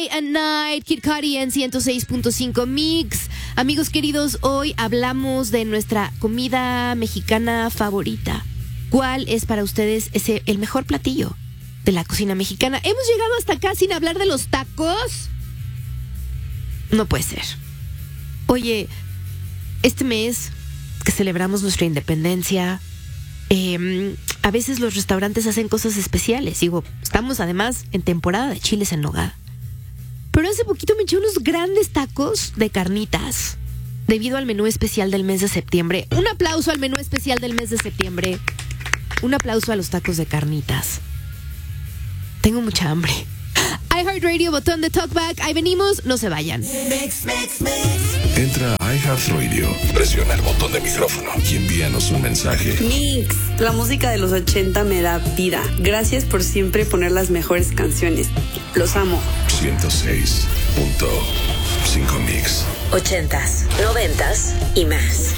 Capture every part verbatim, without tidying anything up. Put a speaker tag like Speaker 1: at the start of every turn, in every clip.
Speaker 1: At Night, Kid Cudi en ciento seis punto cinco Mix. Amigos queridos, hoy hablamos de nuestra comida mexicana favorita. ¿Cuál es para ustedes ese el mejor platillo de la cocina mexicana? ¿Hemos llegado hasta acá sin hablar de los tacos? No puede ser. Oye, este mes que celebramos nuestra independencia, eh, a veces los restaurantes hacen cosas especiales. Digo, estamos además en temporada de chiles en nogada. Pero hace poquito me eché unos grandes tacos de carnitas debido al menú especial del mes de septiembre. Un aplauso al menú especial del mes de septiembre. Un aplauso a los tacos de carnitas. Tengo mucha hambre. iHeartRadio, botón de talkback. Ahí venimos, no se vayan.
Speaker 2: Mix, mix, mix. Entra a iHeartRadio, presiona el botón de micrófono y envíanos un mensaje.
Speaker 3: Mix, la música de los ochenta me da vida. Gracias por siempre poner las mejores canciones. Los amo.
Speaker 2: ciento seis punto cinco Mix.
Speaker 4: Ochentas, noventas y más.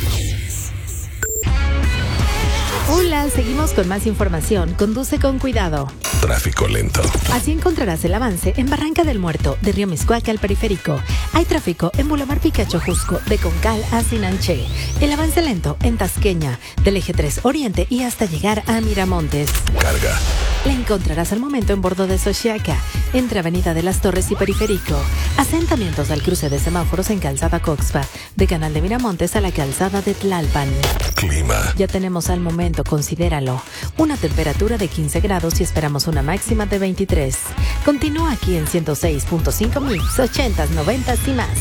Speaker 5: Hola, seguimos con más información. Conduce con cuidado.
Speaker 2: Tráfico lento.
Speaker 5: Así encontrarás el avance en Barranca del Muerto, de Río Miscuac al Periférico. Hay tráfico en Boulevard Picacho Jusco, de Concal a Sinanché. El avance lento en Tasqueña, del Eje tres Oriente y hasta llegar a Miramontes.
Speaker 2: Carga.
Speaker 5: La encontrarás al momento en Bordo de Xochiaca, entre Avenida de las Torres y Periférico. Asentamientos al cruce de semáforos en Calzada Coxpa, de Canal de Miramontes a la Calzada de Tlalpan.
Speaker 2: Clima.
Speaker 5: Ya tenemos al momento, considéralo, una temperatura de quince grados y esperamos una máxima de veintitrés. Continúa aquí en ciento seis punto cinco Mix, ochentas, noventas y más.